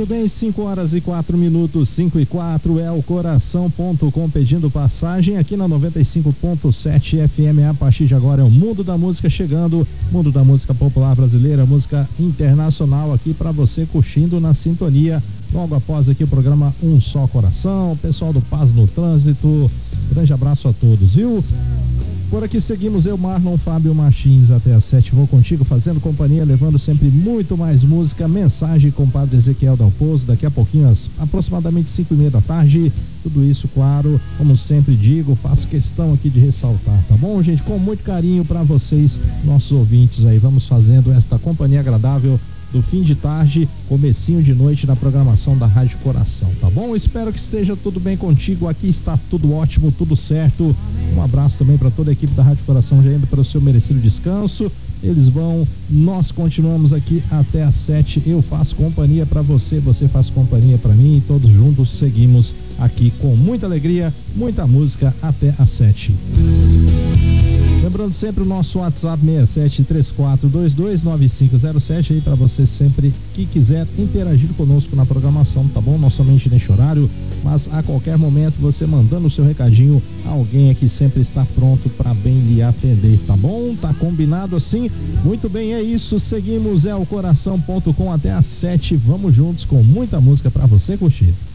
Muito bem, 5h04, 5h04, é o coração.com pedindo passagem aqui na 95.7 FM. A partir de agora é o Mundo da Música chegando, Mundo da Música Popular Brasileira, música internacional aqui para você curtindo na sintonia. Logo após aqui o programa Um Só Coração, pessoal do Paz no Trânsito, grande abraço a todos, viu? Por aqui seguimos eu, Marlon Fábio Martins, até às 7. Vou contigo, fazendo companhia, levando sempre muito mais música, mensagem com o Padre Ezequiel Dalpozo, daqui a pouquinho, aproximadamente 5h30 da tarde. Tudo isso, claro, como sempre digo, faço questão aqui de ressaltar, tá bom, gente? Com muito carinho para vocês, nossos ouvintes aí. Vamos fazendo esta companhia agradável do fim de tarde, comecinho de noite na programação da Rádio Coração, tá bom? Espero que esteja tudo bem contigo, aqui está tudo ótimo, tudo certo. Um abraço também para toda a equipe da Rádio Coração, já indo para o seu merecido descanso. Eles vão, nós continuamos aqui até às 7. Eu faço companhia para você, você faz companhia para mim e todos juntos seguimos aqui com muita alegria, muita música até às 7. Lembrando sempre o nosso WhatsApp 6734229507 aí para você sempre que quiser interagir conosco na programação, tá bom? Não somente neste horário, mas a qualquer momento você mandando o seu recadinho, alguém aqui sempre está pronto para bem lhe atender, tá bom? Tá combinado assim? Muito bem, é isso. Seguimos, é o coração.com até às 7. Vamos juntos com muita música para você curtir.